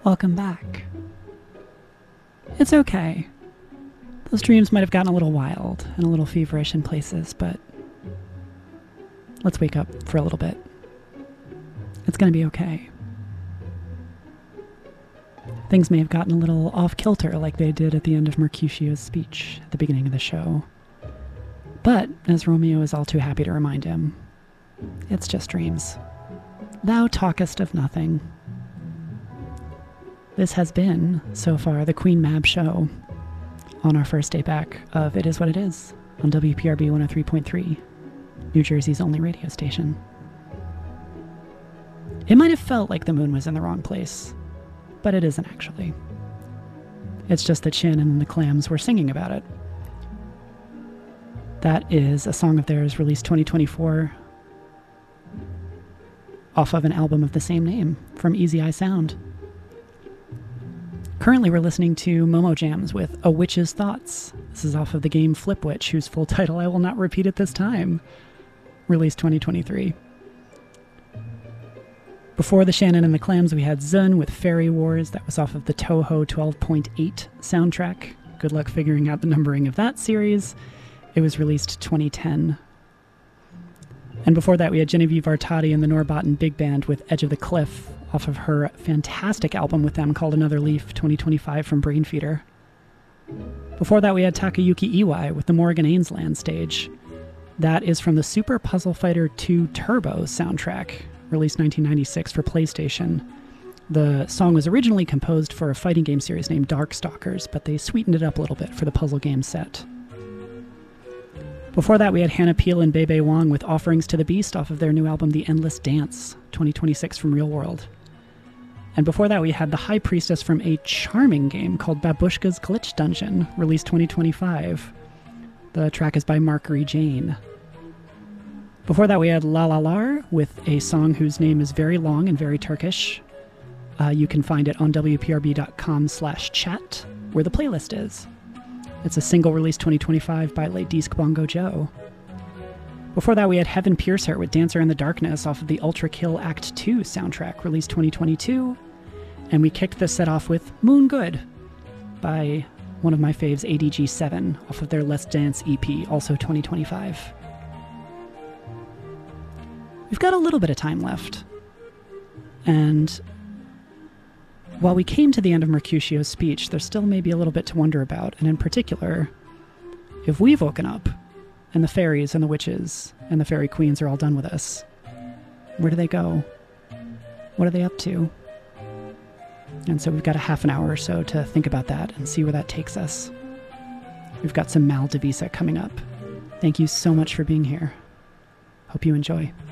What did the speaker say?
Welcome back. It's okay. Those dreams might have gotten a little wild and a little feverish in places, but let's wake up for a little bit. It's going to be okay. Things may have gotten a little off-kilter like they did at the end of Mercutio's speech at the beginning of the show. But, as Romeo is all too happy to remind him, it's just dreams. Thou talkest of nothing. This has been, so far, the Queen Mab Show on our first day back of It Is What It Is on WPRB 103.3, New Jersey's only radio station. It might have felt like the moon was in the wrong place, but it isn't actually. It's just that Shannon and the Clams were singing about it. That is a song of theirs released 2024 off of an album of the same name from Easy Eye Sound. Currently, we're listening to Momo Jams with A Witch's Thoughts. This is off of the game Flip Witch, whose full title I will not repeat at this time, released 2023. Before the Shannon and the Clams, we had Zun with Fairy Wars. That was off of the Toho 12.8 soundtrack. Good luck figuring out the numbering of that series. It was released 2010. And before that, we had Genevieve Artadi and the Norbotten Big Band with Edge of the Cliff, off of her fantastic album with them called Another Leaf 2025 from Brainfeeder. Before that, we had Takayuki Iwai with the Morgan Ainsland stage. That is from the Super Puzzle Fighter 2 Turbo soundtrack, released 1996 for PlayStation. The song was originally composed for a fighting game series named Darkstalkers, but they sweetened it up a little bit for the puzzle game set. Before that, we had Hannah Peel and Bebe Wong with Offerings to the Beast off of their new album The Endless Dance, 2026 from Real World. And before that, we had the High Priestess from a charming game called Babushka's Glitch Dungeon, released 2025. The track is by Markery Jane. Before that, we had La La Lar with a song whose name is very long and very Turkish. You can find it on wprb.com/chat, where the playlist is. It's a single released 2025 by Ladisk Bongo Joe. Before that, we had Heaven Piercer with Dancer in the Darkness off of the Ultra Kill Act 2 soundtrack, released 2022. And we kicked the set off with Moon Good by one of my faves, ADG7, off of their Let's Dance EP, also 2025. We've got a little bit of time left. And while we came to the end of Mercutio's speech, there still may be a little bit to wonder about, and in particular, if we've woken up, and the fairies and the witches and the fairy queens are all done with us, where do they go? What are they up to? And so we've got a half an hour or so to think about that and see where that takes us. We've got some Mal Devisa coming up. Thank you so much for being here. Hope you enjoy.